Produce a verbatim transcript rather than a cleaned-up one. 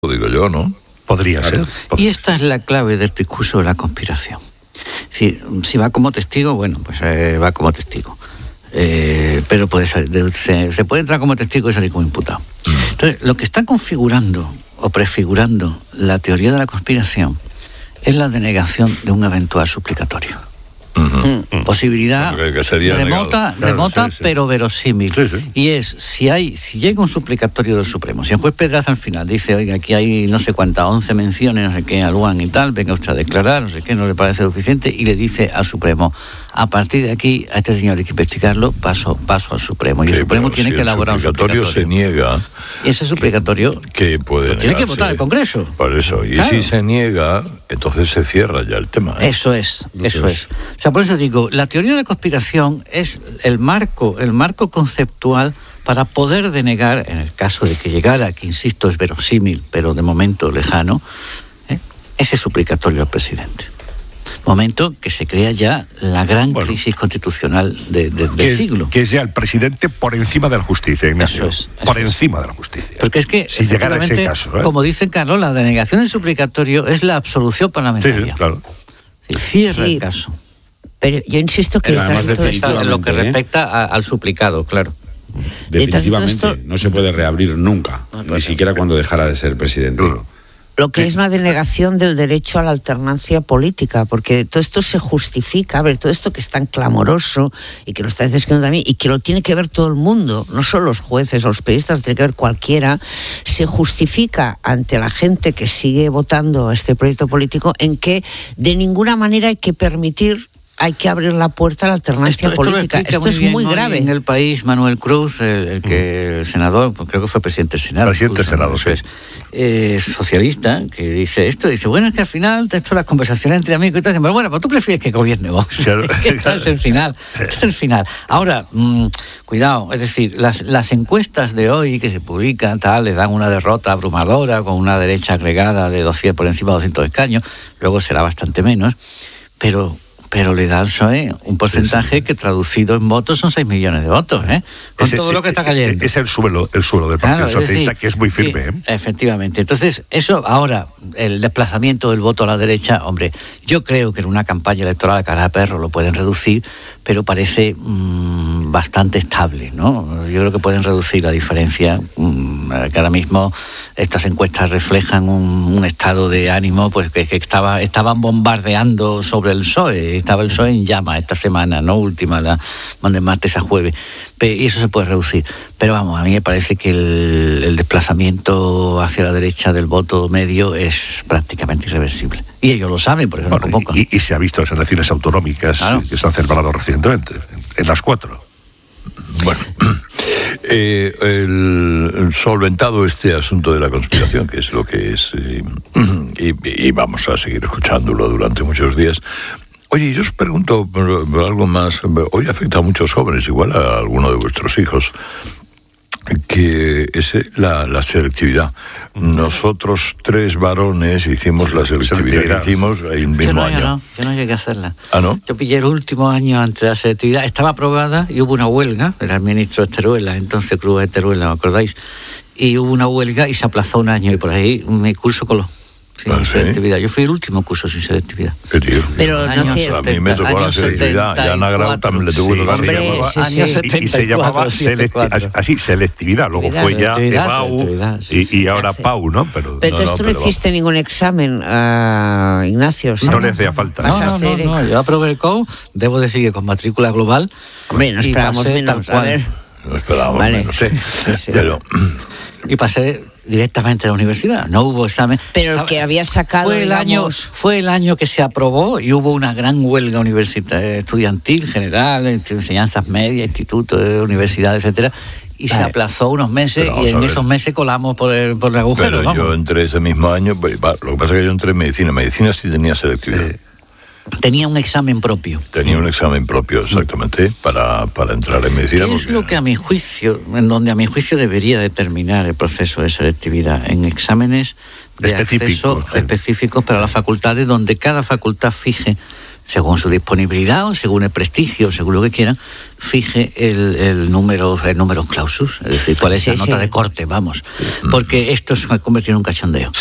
digo yo, ¿no? Podría ser. Y esta es la clave del discurso de la conspiración. Si, si va como testigo, bueno, pues eh, va como testigo. Eh, pero puede salir, se, se puede entrar como testigo y salir como imputado. Entonces, lo que está configurando o prefigurando la teoría de la conspiración es la denegación de un eventual suplicatorio. Uh-huh. Posibilidad que, que remota, claro, remota sí, sí. pero verosímil. Sí, sí. Y es, si hay, si llega un suplicatorio del Supremo, si el juez Pedraza al final dice, oiga, aquí hay no sé cuántas, once menciones, no sé qué, al Luan y tal, venga usted a declarar, no sé qué, no le parece suficiente, y le dice al Supremo, a partir de aquí, a este señor hay que investigarlo, paso, paso al Supremo. Y el Supremo pero tiene si que elaborar un suplicatorio. El suplicatorio se niega. Y ese suplicatorio que puede tiene que votar el Congreso. Por eso, y claro. si se niega, entonces se cierra ya el tema. ¿eh? Eso es, eso, eso es. es. O sea, por eso digo, la teoría de la conspiración es el marco, el marco conceptual para poder denegar, en el caso de que llegara, que insisto es verosímil, pero de momento lejano, ¿eh? ese suplicatorio al presidente. Momento que se crea ya la gran bueno, crisis constitucional de, de, del que, siglo. Que es ya el presidente por encima de la justicia, Ignacio. Eso es, eso por encima es. de la justicia. Porque es que, si llegara ese caso, ¿eh? como dice Carlos, la denegación del suplicatorio es la absolución parlamentaria. Sí, claro. Sí, cierra sí, el caso. Pero yo insisto que además en lo que respecta a, al suplicado, claro. Definitivamente, esto, no se puede reabrir nunca, no, ni siquiera cuando dejara de ser presidente. No. Lo que es una denegación del derecho a la alternancia política, porque todo esto se justifica, a ver, todo esto que es tan clamoroso y que lo está describiendo también y que lo tiene que ver todo el mundo, no solo los jueces o los periodistas, lo tiene que ver cualquiera, se justifica ante la gente que sigue votando a este proyecto político en que de ninguna manera hay que permitir hay que abrir la puerta a la alternancia esto, política. Esto, esto es muy grave. En el país, Manuel Cruz, el, el que el senador, creo que fue presidente del Senado. Presidente del Senado, sí. Es, eh, socialista, que dice esto, dice, bueno, es que al final, esto las conversaciones entre amigos y tal, pero bueno, pues tú prefieres que gobierne Vox. Claro. Este es el final. Este es el final. Ahora, mmm, cuidado, es decir, las, las encuestas de hoy que se publican, tal, le dan una derrota abrumadora con una derecha agregada de doscientos por encima de doscientos escaños, luego será bastante menos, pero... pero le da al P S O E un porcentaje sí, sí. que traducido en votos son seis millones de votos, ¿eh? Con ese, todo lo que está cayendo. Es el suelo, el suelo del Partido claro, Socialista, decir, que es muy firme. Sí, ¿eh? Efectivamente. Entonces, eso ahora, el desplazamiento del voto a la derecha, hombre, yo creo que en una campaña electoral a cara de perro lo pueden reducir, pero parece mmm, bastante estable, ¿no? Yo creo que pueden reducir la diferencia, mmm, que ahora mismo estas encuestas reflejan un, un estado de ánimo pues que, que estaba, estaban bombardeando sobre el P S O E. Estaba el P S O E en llamas esta semana, ¿no? Última, la de martes a jueves. Y eso se puede reducir. Pero vamos, a mí me parece que el, el desplazamiento hacia la derecha del voto medio es prácticamente irreversible. Y ellos lo saben, por eso bueno, no convocan. Y, y se ha visto en las elecciones autonómicas claro. que se han celebrado recientemente, en, en las cuatro. Bueno, eh, el, el solventado este asunto de la conspiración, que es lo que es, eh, y, y vamos a seguir escuchándolo durante muchos días. Oye, yo os pregunto por, por algo más. Hoy afecta a muchos jóvenes, igual a alguno de vuestros hijos, que es la, la selectividad. Nosotros tres varones hicimos la selectividad, selectividad. que hicimos el mismo yo no, año. Yo no, yo no llegué a hacerla. ¿Ah, no? Yo pillé el último año antes de la selectividad. Estaba aprobada y hubo una huelga. Era el ministro de Teruel, entonces Cruz de Teruel, ¿me acordáis? Y hubo una huelga y se aplazó un año y por ahí mi curso coló. Sin ah, selectividad. ¿sí? Yo fui el último curso sin selectividad. ¿Qué tío? Pero no sé. A mí me tocó la selectividad. Ya Ana Grau también le tuvo que tocar. Y se llamaba selectividad. Así, selectividad. Luego fue ya EBAU y, y ahora sí. PAU, ¿no? Pero, pero entonces no, no, tú no hiciste va. ningún examen, uh, Ignacio. No, no le hacía falta. No, no, no, no, yo aprobé el C O U, debo decir que con matrícula global. Hombre, no esperábamos menos, a ver. No esperábamos vale. menos, sí. sí, sí. Pero... Y pasé directamente a la universidad, no hubo examen. Pero el que había sacado, fue el digamos... año fue el año que se aprobó y hubo una gran huelga universitaria, estudiantil, general, enseñanzas medias, institutos, universidades, etcétera, y vale. se aplazó unos meses y en esos meses colamos por el, por el agujero. Pero vamos. Yo entré ese mismo año, lo que pasa es que yo entré en medicina, medicina sí tenía selectividad. Sí. Tenía un examen propio. Tenía un examen propio, exactamente, para, para entrar en medicina. ¿Qué es lo que a mi juicio, en donde a mi juicio debería determinar el proceso de selectividad? En exámenes de Específico, acceso sí. específicos para las facultades, donde cada facultad fije según su disponibilidad o según el prestigio, según lo que quieran, fije el, el número el número clausus, es decir, cuál es sí, la nota sí. de corte, vamos, porque esto se ha convertido en un cachondeo.